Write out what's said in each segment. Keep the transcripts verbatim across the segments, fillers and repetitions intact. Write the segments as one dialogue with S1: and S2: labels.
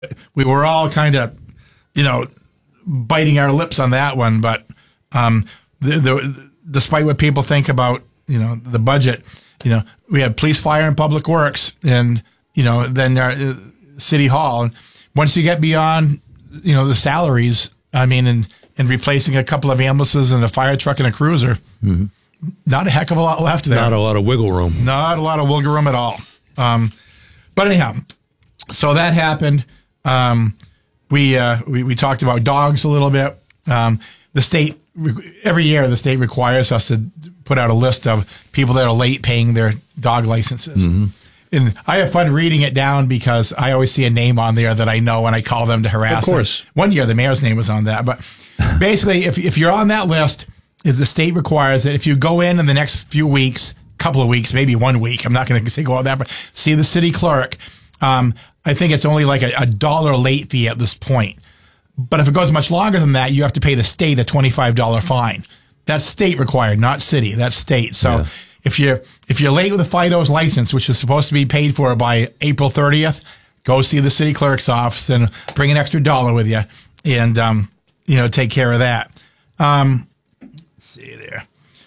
S1: we were all kind of, you know, biting our lips on that one. But um, the, the, despite what people think about, you know, the budget, you know, we had police, fire, and public works, and, you know, then uh, City Hall. And once you get beyond, you know, the salaries, I mean, and, and replacing a couple of ambulances and a fire truck and a cruiser, mm-hmm. not a heck of a lot left there.
S2: Not a lot of wiggle room.
S1: Not a lot of wiggle room at all. Um, but anyhow, so that happened. Um, we, uh, we, we talked about dogs a little bit. Um, the state, every year the state requires us to put out a list of people that are late paying their dog licenses. Mm-hmm. And I have fun reading it down because I always see a name on there that I know and I call them to harass them. Of course. Them. One year the mayor's name was on that. But basically, if if you're on that list, if the state requires that if you go in in the next few weeks, couple of weeks, maybe one week, I'm not going to say go on that, but see the city clerk. Um, I think it's only like a, a dollar late fee at this point. But if it goes much longer than that, you have to pay the state a twenty-five dollars fine. That's state required, not city. That's state. So yeah. if you're if you're late with a Fido's license, which is supposed to be paid for by April thirtieth, go see the city clerk's office and bring an extra dollar with you, and um, you know, take care of that. Um, let's see there.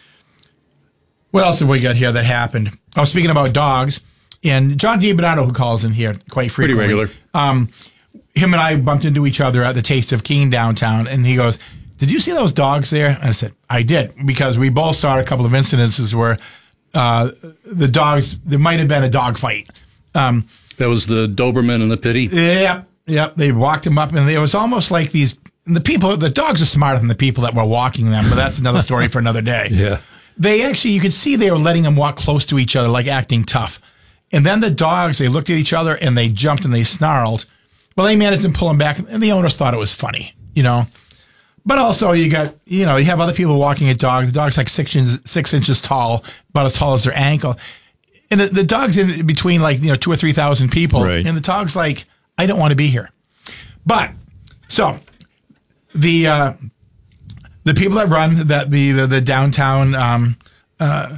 S1: What else have we got here that happened? Oh, speaking about dogs, and John DiBernardo, who calls in here quite frequently.
S3: Pretty regular.
S1: Um, him and I bumped into each other at the Taste of Keene downtown, and he goes, "Did you see those dogs there?" And I said, "I did," because we both saw a couple of incidences where uh, the dogs, there might have been a dog fight. Um,
S3: that was the Doberman and the Pitty?
S1: Yep, yep. They walked him up, and it was almost like these, the people, the dogs are smarter than the people that were walking them, but that's another story for another day.
S2: Yeah.
S1: They actually, you could see they were letting them walk close to each other, like acting tough. And then the dogs, they looked at each other, and they jumped and they snarled. Well, they managed to pull them back, and the owners thought it was funny, you know. But also, you got, you know, you have other people walking a dog. The dog's like six inches, six inches tall, about as tall as their ankle. And the, the dog's in between, like, you know, two or three thousand people.
S2: Right.
S1: And the dog's like, I don't want to be here. But, so, the uh, the people that run that the, the, the downtown um, uh,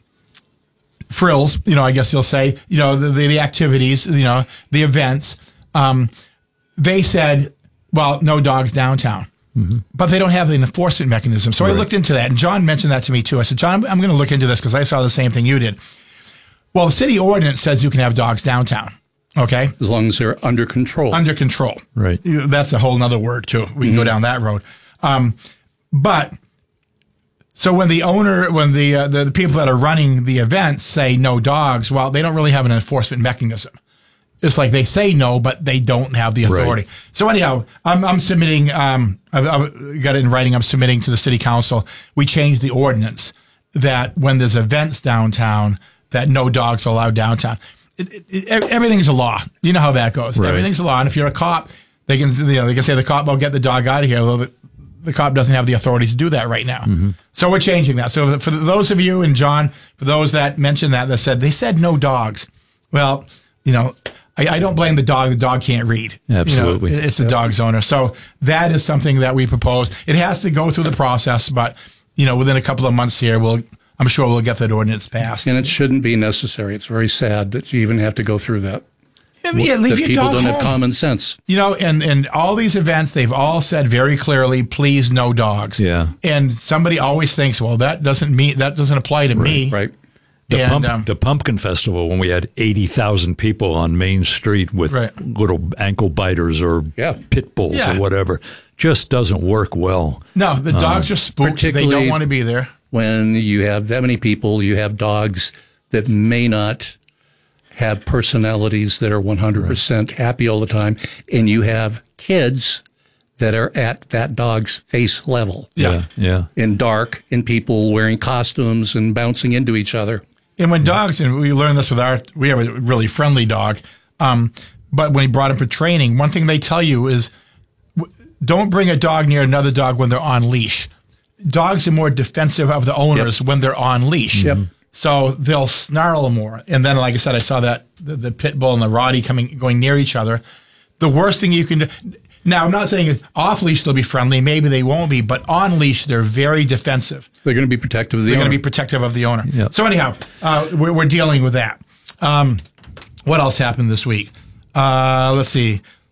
S1: frills, you know, I guess you'll say, you know, the, the, the activities, you know, the events, um, they said, well, no dogs downtown. Mm-hmm. But they don't have the enforcement mechanism. So right. I looked into that, and John mentioned that to me too. I said, John, I'm going to look into this because I saw the same thing you did. Well, the city ordinance says you can have dogs downtown. Okay.
S3: As long as they're under control.
S1: Under control.
S2: Right.
S1: That's a whole nother word too. We can mm-hmm. go down that road. Um, but so when the owner, when the, uh, the the people that are running the events say no dogs, well, they don't really have an enforcement mechanism. It's like they say no, but they don't have the authority. Right. So anyhow, I'm, I'm submitting, um, I've, I've got it in writing, I'm submitting to the city council. We changed the ordinance that when there's events downtown, that no dogs are allowed downtown. It, it, it, everything's a law. You know how that goes. Right. Everything's a law. And if you're a cop, they can, you know, they can say the cop will get the dog out of here. Although the, the cop doesn't have the authority to do that right now. Mm-hmm. So we're changing that. So for those of you, and John, for those that mentioned that, that said, they said no dogs. Well, you know, I, I don't blame the dog. The dog can't read.
S2: Absolutely.
S1: You know, it's the yep. dog's owner. So that is something that we propose. It has to go through the process, but, you know, within a couple of months here, we'll, I'm sure we'll get that ordinance passed.
S3: And it shouldn't be necessary. It's very sad that you even have to go through that.
S1: Yeah, yeah, leave
S3: that
S1: your
S3: people
S1: dog
S3: don't
S1: home.
S3: have common sense.
S1: You know, and, and all these events, they've all said very clearly, please, no dogs.
S2: Yeah.
S1: And somebody always thinks, well, that doesn't mean, that doesn't apply to
S2: right,
S1: me.
S3: Right.
S2: The,
S1: and,
S2: pump,
S1: um,
S2: the Pumpkin Festival, when we had eighty thousand people on Main Street with
S1: right.
S2: little ankle biters or
S3: yeah.
S2: pit bulls
S1: yeah.
S2: or whatever, just doesn't work well.
S1: No, the dogs um, are spooked. They don't want to be there.
S3: When you have that many people, you have dogs that may not have personalities that are one hundred percent right. happy all the time, and you have kids that are at that dog's face level.
S2: Yeah, yeah.
S3: In dark, and people wearing costumes and bouncing into each other.
S1: And when dogs, and we learned this with our, we have a really friendly dog, um, but when he brought him for training, one thing they tell you is don't bring a dog near another dog when they're on leash. Dogs are more defensive of the owners yep. when they're on leash.
S3: Yep.
S1: So they'll snarl more. And then, like I said, I saw that the, the pit bull and the Roddy coming, going near each other. The worst thing you can do. Now, I'm not saying off leash they'll be friendly. Maybe they won't be, but on leash they're very defensive.
S3: They're going to be protective of the
S1: they're
S3: owner.
S1: They're going to be protective of the owner.
S2: Yep.
S1: So anyhow, uh, we're, we're dealing with that. Um, what else happened this week? Uh, let's see.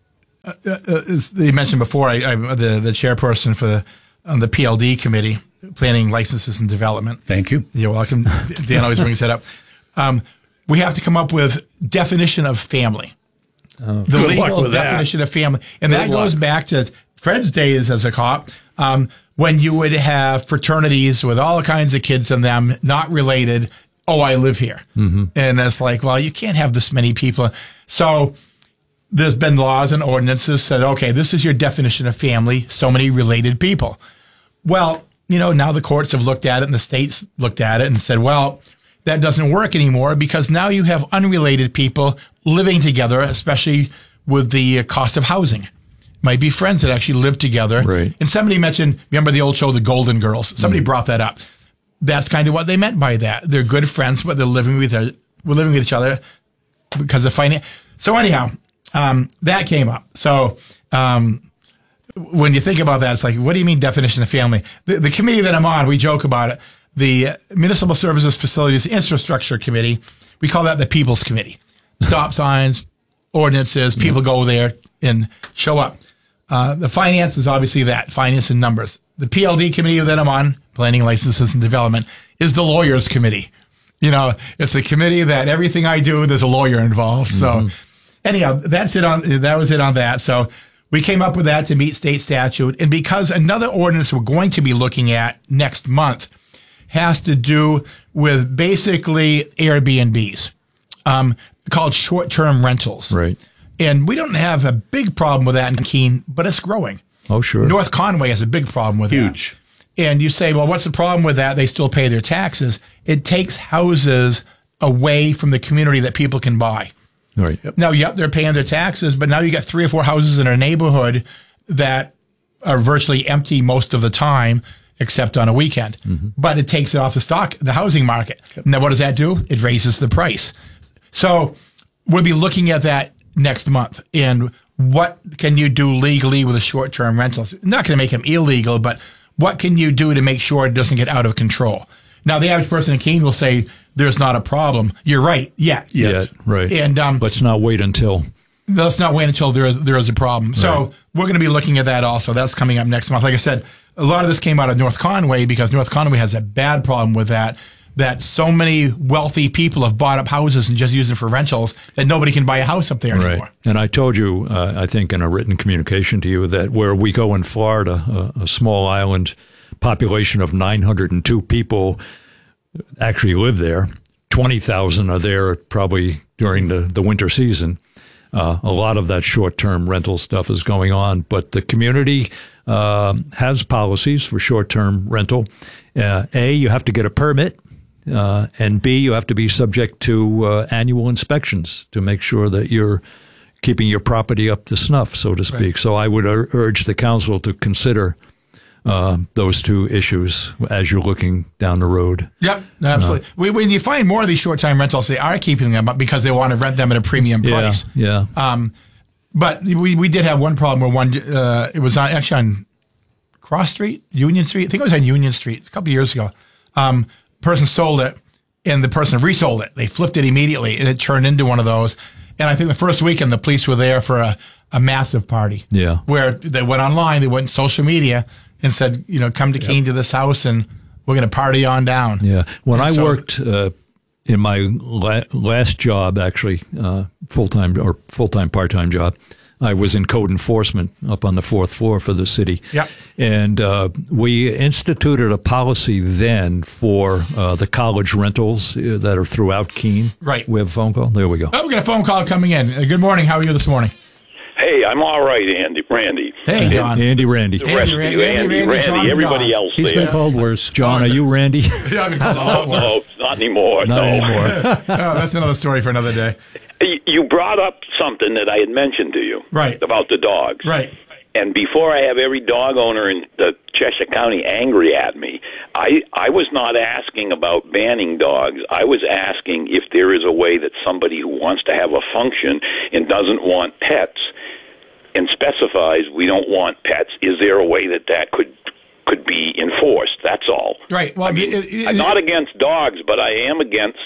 S1: as you mentioned before, I, I'm the, the chairperson for the, on the P L D committee, Planning, Licenses, and Development.
S3: Thank you.
S1: You're welcome. Dan always brings that up. Um, we have to come up with definition of family.
S2: Oh,
S1: the
S2: good
S1: legal
S2: luck with
S1: definition
S2: that.
S1: of family. And
S2: Good
S1: that goes
S2: luck.
S1: back to Fred's days as a cop, um, when you would have fraternities with all kinds of kids in them, not related. Oh, I live here. Mm-hmm. And it's like, well, you can't have this many people. So there's been laws and ordinances said, okay, this is your definition of family, so many related people. Well, you know, now the courts have looked at it and the states looked at it and said, well, that doesn't work anymore because now you have unrelated people living together, especially with the cost of housing. Might be friends that actually live together.
S2: Right.
S1: And somebody mentioned, remember the old show, The Golden Girls? Somebody mm. brought that up. That's kind of what they meant by that. They're good friends, but they're living with we're living with each other because of finance. So anyhow, um, that came up. So um, when you think about that, it's like, what do you mean definition of family? The, the committee that I'm on, we joke about it. The Municipal Services Facilities Infrastructure Committee, we call that the People's Committee. Stop signs, ordinances, people mm. go there and show up. Uh, the finance is obviously that, finance and numbers. The P L D committee that I'm on, Planning, Licenses, and Development, is the lawyers committee. You know, it's the committee that everything I do, there's a lawyer involved. Mm-hmm. So anyhow, that's it on, that was it on that. So we came up with that to meet state statute. And because another ordinance we're going to be looking at next month has to do with basically Airbnbs, um, called short-term rentals.
S2: Right.
S1: And we don't have a big problem with that in Keene, but it's growing.
S2: Oh, sure.
S1: North Conway has a big problem with that.
S3: Huge.
S1: And you say, well, what's the problem with that? They still pay their taxes. It takes houses away from the community that people can buy.
S2: Right. Yep.
S1: Now, yep, they're paying their taxes, but now you got three or four houses in a neighborhood that are virtually empty most of the time, except on a weekend. Mm-hmm. But it takes it off the stock, the housing market. Yep. Now, what does that do? It raises the price. So we'll be looking at that next month. And what can you do legally with a short-term rentals? Not going to make them illegal, but what can you do to make sure it doesn't get out of control? Now, the average person in Keene will say there's not a problem. You're right. Yet.
S2: Yet. Yet right.
S1: And um,
S2: let's not wait until.
S1: Let's not wait until there is, there is a problem. Right. So we're going to be looking at that also. That's coming up next month. Like I said, a lot of this came out of North Conway because North Conway has a bad problem with that. That so many wealthy people have bought up houses and just use them for rentals that nobody can buy a house up there anymore.
S2: Right. And I told you, uh, I think in a written communication to you, that where we go in Florida, a, a small island, population of nine hundred two people actually live there. twenty thousand are there probably during the, the winter season. Uh, a lot of that short-term rental stuff is going on, but the community uh, has policies for short-term rental. Uh, A, you have to get a permit. Uh, and B, you have to be subject to uh, annual inspections to make sure that you're keeping your property up to snuff, so to speak. Right. So I would ur- urge the council to consider uh, those two issues as you're looking down the road.
S1: Yep, absolutely. Uh, we, when you find more of these short-time rentals, they are keeping them up because they want to rent them at a premium price.
S2: Yeah, yeah.
S1: Um, but we, we did have one problem where one, uh, it was on, actually on Cross Street, Union Street. I think it was on Union Street a couple of years ago. Um, person sold it and the person resold it. They flipped it immediately and it turned into one of those. And I think the first weekend the police were there for a, a massive party.
S2: Yeah.
S1: Where they went online, they went on social media and said, you know, come to yep. Keene to this house and we're going to party on down.
S2: Yeah. When and I so, worked uh, in my la- last job, actually, uh, full-time or full-time, part-time job, I was in code enforcement up on the fourth floor for the city.
S1: Yep.
S2: And uh, we instituted a policy then for uh, the college rentals uh, that are throughout Keene.
S1: Right.
S2: We have a phone call? There we go.
S1: Oh, we got a phone call coming in. Uh, good morning. How are you this morning?
S4: Hey, I'm all right, Andy. Randy.
S1: Hey, John.
S2: Andy, Randy.
S4: The rest
S1: Andy,
S4: of
S1: Randy,
S4: you,
S1: Andy,
S4: Andy,
S1: Randy,
S4: Randy,
S1: John,
S4: everybody
S1: John.
S4: else
S3: He's
S4: there.
S3: been called worse.
S2: John, are you Randy?
S1: Yeah, I've been called a lot worse.
S4: No, not anymore.
S2: Not
S4: no.
S2: anymore.
S1: Oh, that's another story for another day.
S4: You brought up something that I had mentioned to you.
S1: Right.
S4: About the dogs.
S1: Right.
S4: And before I have every dog owner in the Cheshire County angry at me, I, I was not asking about banning dogs. I was asking if there is a way that somebody who wants to have a function and doesn't want pets and specifies we don't want pets, is there a way that that could could be enforced? That's all.
S1: Right. Well,
S4: I mean,
S1: it, it,
S4: I'm not against dogs, but I am against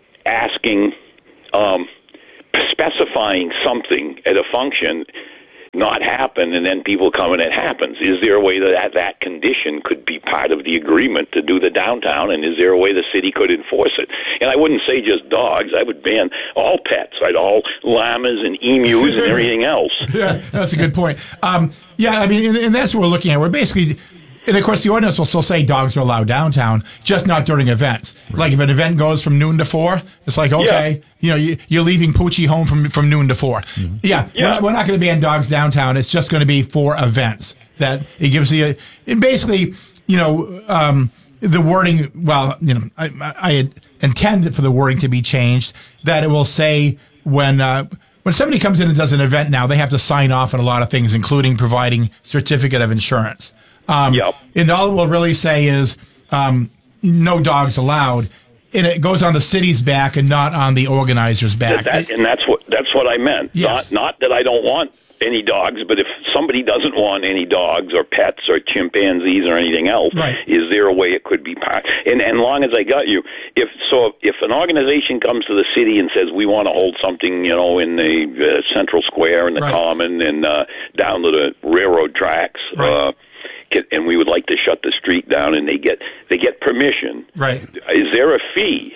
S4: asking, um, specifying something at a function not happen, and then people come and it happens. Is there a way that, that that condition could be part of the agreement to do the downtown, and is there a way the city could enforce it? And I wouldn't say just dogs. I would ban all pets, right? All llamas and emus and everything else.
S1: Yeah, that's a good point. Um, yeah, I mean, and, and that's what we're looking at. We're basically... And of course, the ordinance will still say dogs are allowed downtown, just not during events. Right. Like if an event goes from noon to four, it's like, okay, yeah. you know, you, you're leaving Poochie home from, from noon to four. Mm-hmm. Yeah, yeah, we're not, we're not going to ban dogs downtown. It's just going to be for events. That it gives you, it basically, you know, um, the wording. Well, you know, I, I intend for the wording to be changed. That it will say when. Uh, When somebody comes in and does an event now, they have to sign off on a lot of things, including providing certificate of insurance. Um,
S4: yep.
S1: And all it will really say is um, no dogs allowed, and it goes on the city's back and not on the organizer's back.
S4: That, and that's what that's what I meant.
S1: Yes.
S4: Not, not that I don't want any dogs, but if somebody doesn't want any dogs or pets or chimpanzees or anything else,
S1: right.
S4: is there a way it could be part? And and long as I got you, if so, if an organization comes to the city and says we want to hold something, you know, in the uh, Central Square and the
S1: right.
S4: Common and uh, down to the railroad tracks.
S1: Right.
S4: Uh, and we would like to shut the street down, and they get they get permission.
S1: Right.
S4: Is there a fee?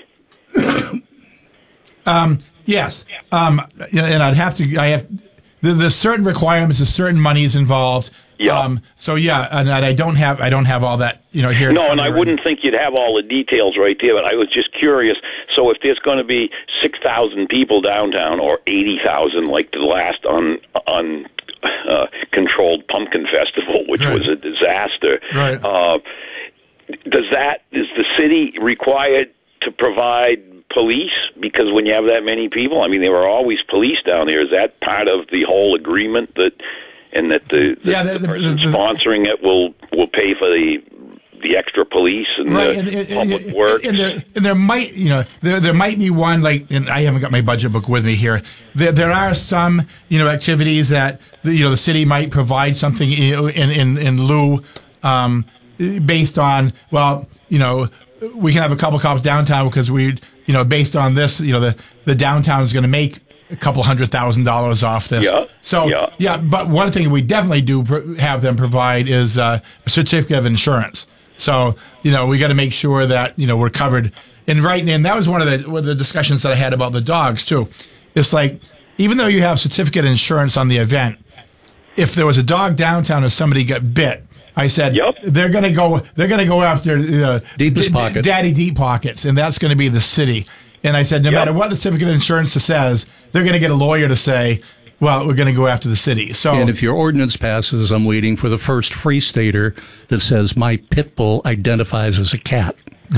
S1: um, yes. Um, and I'd have to. I have. There's certain requirements. There's certain monies involved.
S4: Yeah.
S1: Um, so yeah, and, and I don't have. I don't have all that. You know here.
S4: No, and I wouldn't think you'd have all the details right there. But I was just curious. So if there's going to be six thousand people downtown, or eighty thousand, like the last on on. Uh, controlled pumpkin festival, which
S1: right.
S4: was a disaster.
S1: Right.
S4: Uh, does that is the city required to provide police? Because when you have that many people, I mean, there were always police down there. Is that part of the whole agreement that, and that the, the,
S1: yeah, the,
S4: the person
S1: the, the,
S4: sponsoring it will will pay for the the extra police and
S1: right,
S4: the
S1: and, and,
S4: public
S1: and,
S4: works?
S1: And there, and there might, you know, there there might be one, like, and I haven't got my budget book with me here. There there are some, you know, activities that the, you know the city might provide something in in in lieu, um, based on, well, you know, we can have a couple cops downtown because we, you know, based on this, you know, the the downtown is going to make a couple hundred thousand dollars off this.
S4: Yeah.
S1: So
S4: yeah.
S1: yeah, but one thing we definitely do pr- have them provide is uh, a certificate of insurance. So, you know, we got to make sure that, you know, we're covered. And right, and that was one of the one of the discussions that I had about the dogs too. It's like, even though you have certificate of insurance on the event, if there was a dog downtown and somebody got bit, I said,
S4: yep.
S1: they're going to go, they're going to go after uh,
S3: Deepest
S1: d-
S3: pocket.
S1: Daddy Deep Pockets, and that's going to be the city. And I said, no
S4: yep.
S1: matter what the certificate of insurance says, they're going to get a lawyer to say, well, we're going to go after the city. So,
S3: and if your ordinance passes, I'm waiting for the first free stater that says my pit bull identifies as a cat.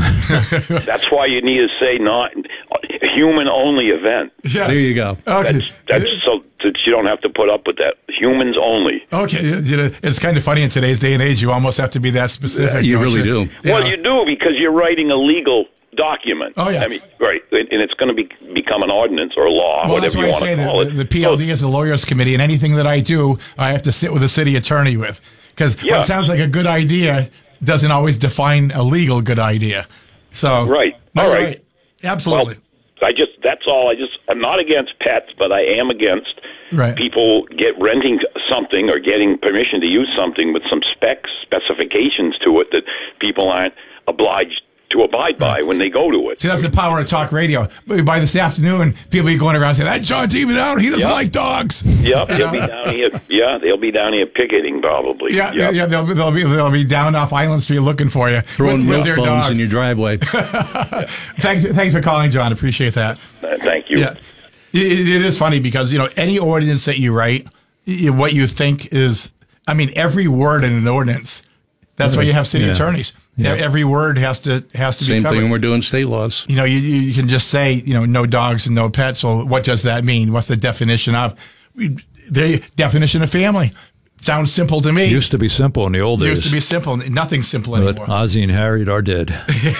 S4: That's why you need to say not human only event.
S1: yeah.
S3: There you go.
S1: Okay.
S4: That's, that's so that you don't have to put up with that. Humans only.
S1: Okay, you know, it's kind of funny in today's day and age. You almost have to be that specific.
S3: You
S1: don't
S3: really
S1: you?
S3: do.
S1: Yeah.
S4: Well, you do because you're writing a legal document.
S1: Oh, yeah.
S4: I mean, right, and it's going to be become an ordinance or a law,
S1: Well, that's
S4: whatever
S1: why
S4: you
S1: I
S4: want
S1: say
S4: to call
S1: that
S4: it.
S1: the P L D is the lawyers committee, and anything that I do, I have to sit with a city attorney with, because
S4: Yeah.
S1: what sounds like a good idea doesn't always define a legal good idea. So
S4: Right.
S1: no,
S4: All
S1: you're
S4: right.
S1: Absolutely.
S4: Well, I just that's all. I just I'm not against pets, but I am against
S1: Right.
S4: people get renting something or getting permission to use something with some specs specifications to it that people aren't obliged to abide by when they go to it.
S1: See, that's the power of talk radio. By this afternoon, people will be going around saying, that John T. out, he doesn't
S4: Yeah.
S1: like dogs.
S4: Yep, they'll be down here. Yeah, they'll be down here picketing probably.
S1: Yeah,
S4: Yep.
S1: yeah, they'll, they'll be they'll be down off Island Street looking for you,
S3: Throwing
S1: with, with
S3: milk
S1: their
S3: bones
S1: dogs.
S3: in your driveway.
S1: thanks, thanks for calling, John. Appreciate that.
S4: Uh, thank you.
S1: Yeah, it, it is funny because, you know, any ordinance that you write, y- what you think is, I mean, every word in an ordinance. That's why you have city
S2: Yeah.
S1: attorneys.
S2: Yeah.
S1: Every word has to has to
S3: Same
S1: be covered.
S3: thing when we're doing state laws.
S1: You know, you you can just say, you know, no dogs and no pets. Well, what does that mean? What's the definition of? The definition of family sounds simple to me.
S2: Used to be simple in the old days.
S1: Used to be simple. Nothing's simple
S2: But
S1: anymore.
S2: Ozzie and Harriet are dead.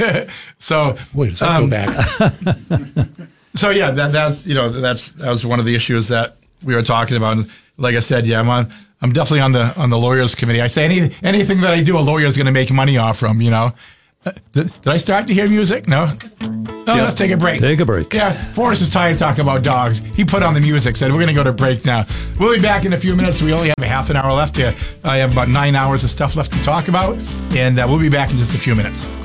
S1: So
S3: Wait, does that
S1: um,
S3: go back?
S1: So yeah, that that's you know that's that was one of the issues that we were talking about. And like I said, yeah, I'm on. I'm definitely on the on the lawyers committee. I say any anything that I do, a lawyer is going to make money off from. You know, Uh, did, did I start to hear music? No? No, let's take a break.
S2: Take a break.
S1: Yeah, Forrest is tired of talking about dogs. He put on the music, said we're going to go to break now. We'll be back in a few minutes. We only have a half an hour left here. I have about nine hours of stuff left to talk about, and uh, we'll be back in just a few minutes.